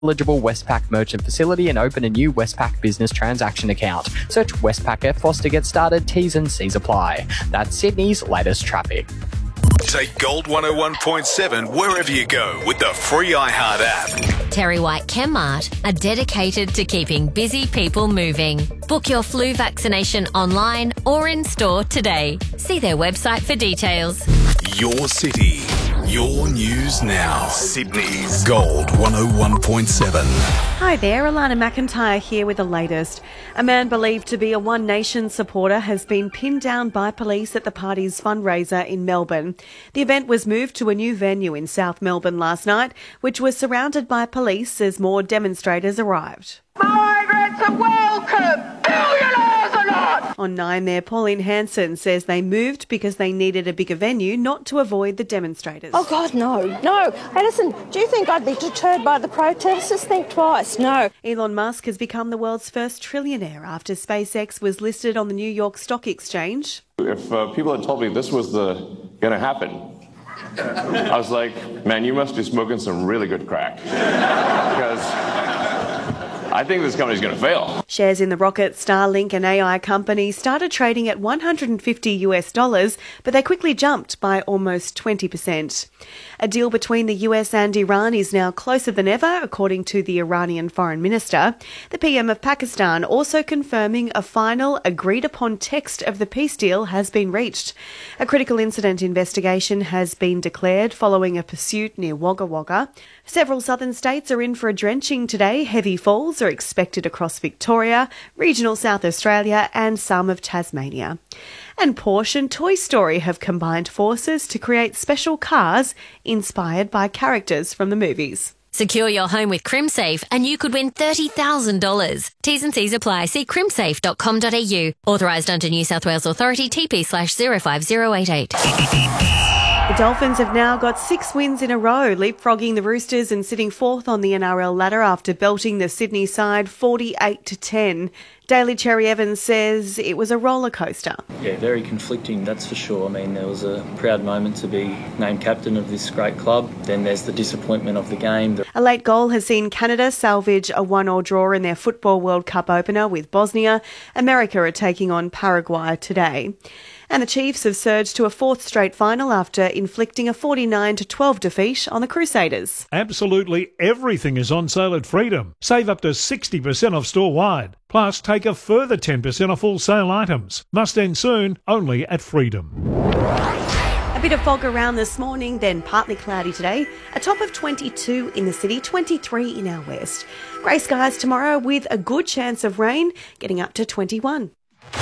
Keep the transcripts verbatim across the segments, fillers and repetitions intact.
eligible Westpac merchant facility and open a new Westpac business transaction account. Search Westpac F F O S to get started. T's and C's apply. That's Sydney's latest traffic. Take Gold one oh one point seven wherever you go with the free iHeart app. Terry White Chemmart are dedicated to keeping busy people moving. Book your flu vaccination online or in store today. See their website for details. Your city, your news now. Sydney's Gold one oh one point seven. Hi there, Alana McIntyre here with the latest. A man believed to be a One Nation supporter has been pinned down by police at the party's fundraiser in Melbourne. The event was moved to a new venue in South Melbourne last night, which was surrounded by police as more demonstrators arrived. Migrants are welcome! Billionaires are not! On Nine there, Pauline Hanson says they moved because they needed a bigger venue, not to avoid the demonstrators. Oh, God, no. No. Hey, listen, do you think I'd be deterred by the protesters? Think twice. No. Elon Musk has become the world's first trillionaire after SpaceX was listed on the New York Stock Exchange. If uh, people had told me this was the going to happen, I was like, man, you must be smoking some really good crack. Because I think this company's going to fail. Shares in the rocket, Starlink and A I company started trading at one hundred fifty US dollars, but they quickly jumped by almost twenty percent. A deal between the U S and Iran is now closer than ever, according to the Iranian foreign minister. The P M of Pakistan also confirming a final agreed-upon text of the peace deal has been reached. A critical incident investigation has been declared following a pursuit near Wagga Wagga. Several southern states are in for a drenching today. Heavy falls are expected across Victoria, regional South Australia and some of Tasmania. And Porsche and Toy Story have combined forces to create special cars inspired by characters from the movies. Secure your home with CrimSafe and you could win thirty thousand dollars. T's and C's apply. See crimsafe dot com dot a u. Authorised under New South Wales Authority, T P slash zero five zero eight eight. The Dolphins have now got six wins in a row, leapfrogging the Roosters and sitting fourth on the N R L ladder after belting the Sydney side forty-eight to ten. Daly Cherry Evans says it was a roller coaster. Yeah, very conflicting, that's for sure. I mean, there was a proud moment to be named captain of this great club. Then there's the disappointment of the game. A late goal has seen Canada salvage a one-all draw in their Football World Cup opener with Bosnia. America are taking on Paraguay today. And the Chiefs have surged to a fourth straight final after inflicting a forty-nine to twelve defeat on the Crusaders. Absolutely everything is on sale at Freedom. Save up to sixty percent off store-wide. Plus, take a further ten percent off all sale items. Must end soon, only at Freedom. A bit of fog around this morning, then partly cloudy today. A top of twenty-two in the city, twenty-three in our west. Grey skies tomorrow with a good chance of rain, getting up to twenty-one.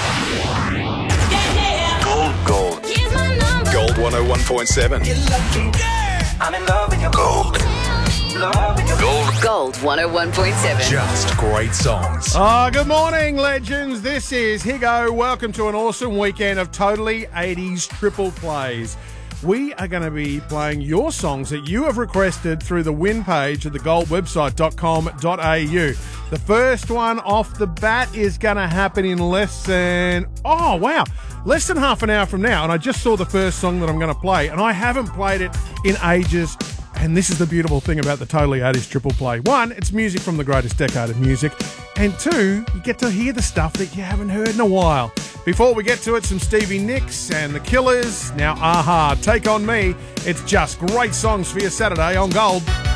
Gold, gold. Gold one oh one point seven. I'm in love with your gold. Gold. Gold one oh one point seven. Just great songs. Oh, good morning, legends. This is Higo. Welcome to an awesome weekend of totally eighties triple plays. We are going to be playing your songs that you have requested through the win page at the gold website dot com dot a u. The first one off the bat is going to happen in less than, oh, wow, less than half an hour from now. And I just saw the first song that I'm going to play, and I haven't played it in ages. And this is the beautiful thing about the Totally eighties Triple Play. One, it's music from the greatest decade of music. And two, you get to hear the stuff that you haven't heard in a while. Before we get to it, some Stevie Nicks and The Killers. Now, aha, Take On Me. It's just great songs for your Saturday on Gold.